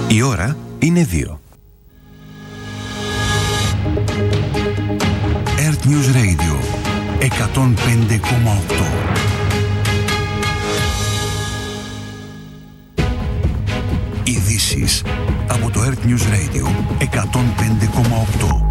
Η ώρα είναι 2. Earth News Radio 105,8. Ειδήσεις από το Earth News Radio 105,8.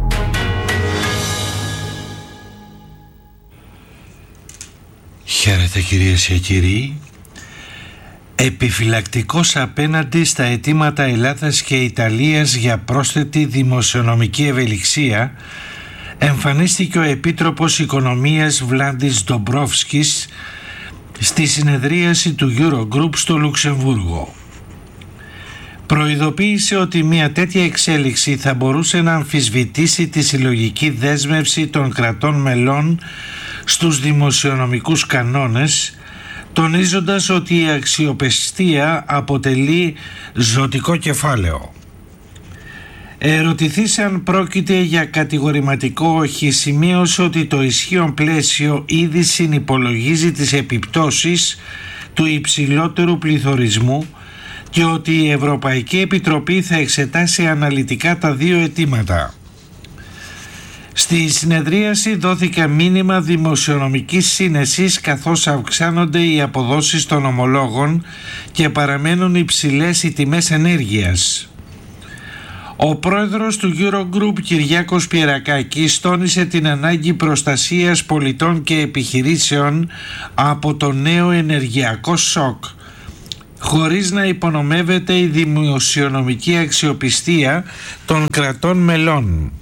Χαίρετε κυρίες και κύριοι. Επιφυλακτικός απέναντι στα αιτήματα Ελλάδας και Ιταλίας για πρόσθετη δημοσιονομική ευελιξία εμφανίστηκε ο Επίτροπος Οικονομίας Βλάντις Ντομπρόφσκης στη συνεδρίαση του Eurogroup στο Λουξεμβούργο. Προειδοποίησε ότι μια τέτοια εξέλιξη θα μπορούσε να αμφισβητήσει τη συλλογική δέσμευση των κρατών μελών στους δημοσιονομικούς κανόνες, τονίζοντας ότι η αξιοπιστία αποτελεί ζωτικό κεφάλαιο. Ερωτηθείς αν πρόκειται για κατηγορηματικό όχι, σημείωσε ότι το ισχύον πλαίσιο ήδη συνυπολογίζει τις επιπτώσεις του υψηλότερου πληθωρισμού και ότι η Ευρωπαϊκή Επιτροπή θα εξετάσει αναλυτικά τα δύο αιτήματα. Στη συνεδρίαση δόθηκε μήνυμα δημοσιονομικής σύνεσης καθώς αυξάνονται οι αποδόσεις των ομολόγων και παραμένουν υψηλές οι τιμές ενέργειας. Ο πρόεδρος του Eurogroup Κυριάκος Πιερακάκης τόνισε την ανάγκη προστασίας πολιτών και επιχειρήσεων από το νέο ενεργειακό σοκ, χωρίς να υπονομεύεται η δημοσιονομική αξιοπιστία των κρατών μελών.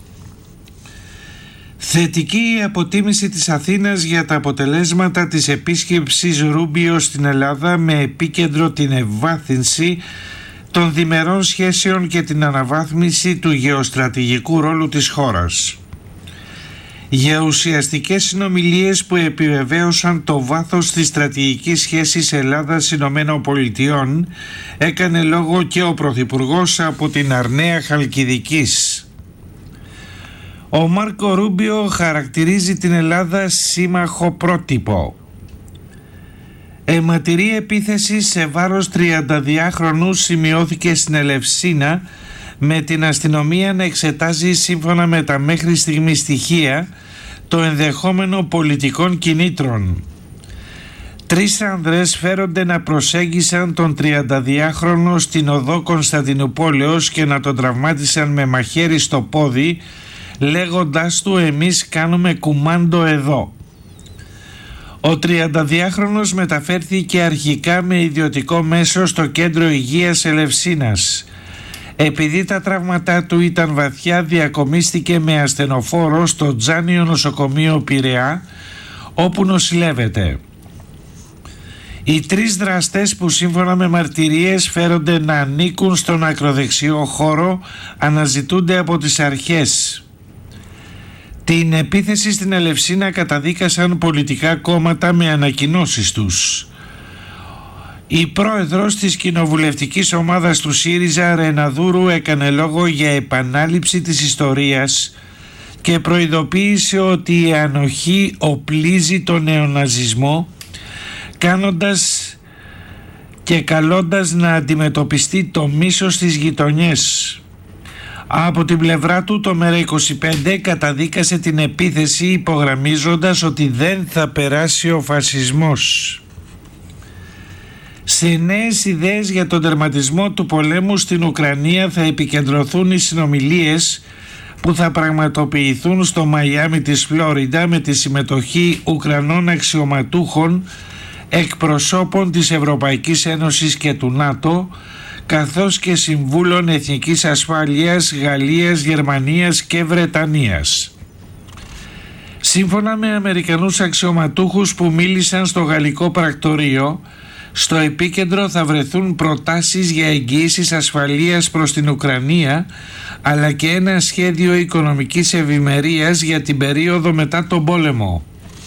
Θετική η αποτίμηση της Αθήνας για τα αποτελέσματα της επίσκεψης Ρούμπιο στην Ελλάδα, με επίκεντρο την ευβάθυνση των διμερών σχέσεων και την αναβάθμιση του γεωστρατηγικού ρόλου της χώρας. Για ουσιαστικές συνομιλίες που επιβεβαίωσαν το βάθος της στρατηγικής σχέσης Ελλάδας-Ηνωμένων Πολιτειών έκανε λόγο και ο Πρωθυπουργός από την Αρναία Χαλκιδικής. Ο Μάρκο Ρούμπιο χαρακτηρίζει την Ελλάδα σύμμαχο πρότυπο. Αιματηρή επίθεση σε βάρος 32χρονου σημειώθηκε στην Ελευσίνα, με την αστυνομία να εξετάζει σύμφωνα με τα μέχρι στιγμή στοιχεία το ενδεχόμενο πολιτικών κινήτρων. 3 άνδρες φέρονται να προσέγγισαν τον 32χρονο στην οδό Κωνσταντινουπόλεως και να τον τραυμάτισαν με μαχαίρι στο πόδι, λέγοντάς του «εμείς κάνουμε κουμάντο εδώ». Ο 32χρονος μεταφέρθηκε αρχικά με ιδιωτικό μέσο στο κέντρο υγείας Ελευσίνας. Επειδή τα τραύματά του ήταν βαθιά, διακομίστηκε με ασθενοφόρο στο Τζάνιο Νοσοκομείο Πειραιά, όπου νοσηλεύεται. Οι 3 δραστές, που σύμφωνα με μαρτυρίες φέρονται να ανήκουν στον ακροδεξιό χώρο, αναζητούνται από τις αρχές. Την επίθεση στην Ελευσίνα καταδίκασαν πολιτικά κόμματα με ανακοινώσεις τους. Η πρόεδρος της κοινοβουλευτικής ομάδας του ΣΥΡΙΖΑ, Ρεναδούρου, έκανε λόγο για επανάληψη της ιστορίας και προειδοποίησε ότι η ανοχή οπλίζει τον νεοναζισμό, κάνοντας και καλώντας να αντιμετωπιστεί το μίσος στις γειτονιές. Από την πλευρά του, το ΜΕΡΑ25 καταδίκασε την επίθεση, υπογραμμίζοντας ότι δεν θα περάσει ο φασισμός. Σε νέες ιδέες για τον τερματισμό του πολέμου στην Ουκρανία θα επικεντρωθούν οι συνομιλίες που θα πραγματοποιηθούν στο Μαϊάμι της Φλόριντα, με τη συμμετοχή Ουκρανών αξιωματούχων, εκπροσώπων της Ευρωπαϊκής Ένωσης και του ΝΑΤΟ, καθώς και συμβούλων εθνικής ασφάλειας Γαλλίας, Γερμανίας και Βρετανίας. Σύμφωνα με Αμερικανούς αξιωματούχους που μίλησαν στο γαλλικό πρακτορείο, στο επίκεντρο θα βρεθούν προτάσεις για εγγυήσεις ασφαλείας προς την Ουκρανία, αλλά και ένα σχέδιο οικονομικής ευημερίας για την περίοδο μετά τον πόλεμο.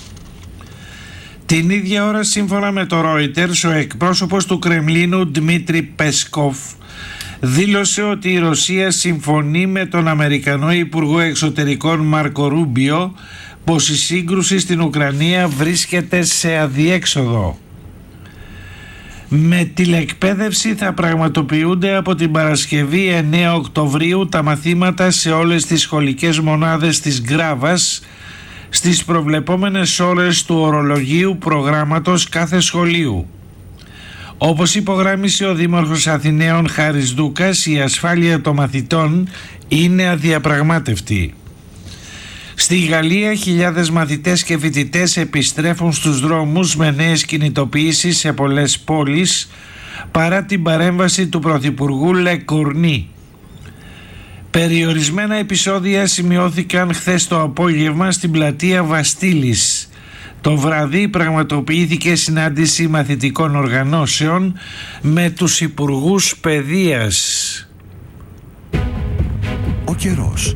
Την ίδια ώρα, σύμφωνα με το Reuters, ο εκπρόσωπος του Κρεμλίνου Δημήτρη Πέσκοφ δήλωσε ότι η Ρωσία συμφωνεί με τον Αμερικανό Υπουργό Εξωτερικών Μάρκο Ρούμπιο πως η σύγκρουση στην Ουκρανία βρίσκεται σε αδιέξοδο. Με τηλεκπαίδευση θα πραγματοποιούνται από την Παρασκευή 9 Οκτωβρίου τα μαθήματα σε όλες τις σχολικές μονάδες της Γκράβας στις προβλεπόμενες ώρες του ορολογίου προγράμματος κάθε σχολείου. Όπως υπογράμμισε ο Δήμαρχος Αθηναίων Χάρης Δούκας, η ασφάλεια των μαθητών είναι αδιαπραγμάτευτη. Στη Γαλλία χιλιάδες μαθητές και φοιτητές επιστρέφουν στους δρόμους με νέες κινητοποιήσεις σε πολλές πόλεις παρά την παρέμβαση του Πρωθυπουργού Λεκορνή. Περιορισμένα επεισόδια σημειώθηκαν χθες το απόγευμα στην πλατεία Βαστίλης. Το βραδύ πραγματοποιήθηκε συνάντηση μαθητικών οργανώσεων με τους υπουργούς παιδείας. Ο καιρός.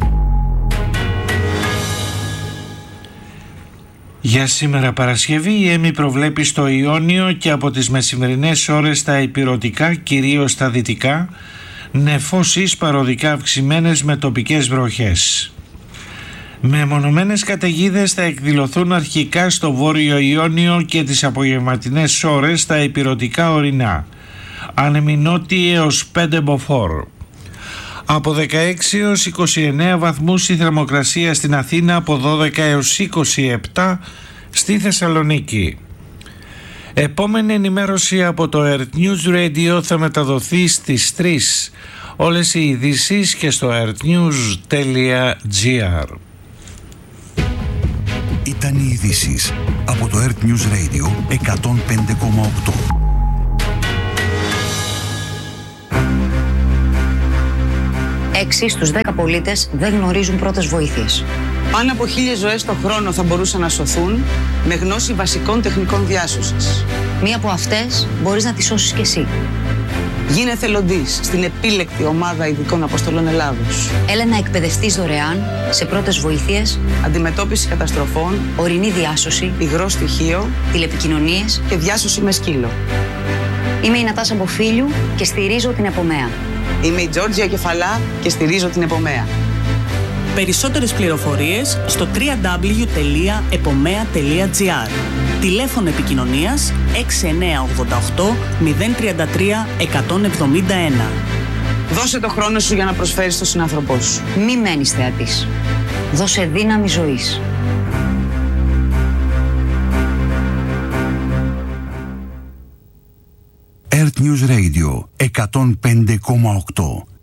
Για σήμερα Παρασκευή η ΕΜΗ προβλέπει στο Ιόνιο και από τις μεσημερινές ώρες στα ηπειρωτικά, κυρίως στα δυτικά, νεφώσεις παροδικά αυξημένες με τοπικές βροχές. Μεμονωμένες καταιγίδες θα εκδηλωθούν αρχικά στο Βόρειο Ιόνιο και τις απογευματινές ώρες στα ηπειρωτικά ορεινά, ανεμινότι έως 5 μποφόρ. Από 16 έως 29 βαθμούς η θερμοκρασία στην Αθήνα, από 12 έως 27 στη Θεσσαλονίκη. Επόμενη ενημέρωση από το Earth News Radio θα μεταδοθεί στις 3. Όλες οι ειδήσεις και στο earthnews.gr. Ήταν οι ειδήσεις από το Earth News Radio 105,8. 6 στους 10 πολίτες δεν γνωρίζουν πρώτες βοήθειες. Πάνω από 1.000 ζωές το χρόνο θα μπορούσαν να σωθούν με γνώση βασικών τεχνικών διάσωσης. Μία από αυτές μπορείς να τη σώσεις κι εσύ. Γίνε εθελοντής στην επίλεκτη ομάδα ειδικών αποστολών Ελλάδος. Έλα να εκπαιδευτείς δωρεάν σε πρώτες βοήθειες, αντιμετώπιση καταστροφών, ορεινή διάσωση, υγρό στοιχείο, τηλεπικοινωνίες και διάσωση με σκύλο. Είμαι η Νατάσα Μποφίλιου και στηρίζω την Επομέα. Είμαι η Τζόρτζια Κεφαλά και στηρίζω την Επομέα. Περισσότερες πληροφορίες στο www.epomea.gr. Τηλέφωνο επικοινωνίας 6988 033 171. Δώσε το χρόνο σου για να προσφέρεις στον συνάνθρωπό σου. Μη μένεις θεατής. Δώσε δύναμη ζωής. Earth News Radio 105,8.